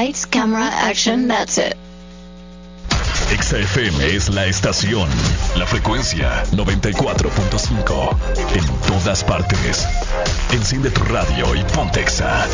Lights, camera, action, that's it. Exa FM es la estación, la frecuencia 94.5, en todas partes. Enciende tu radio y ponte Exa.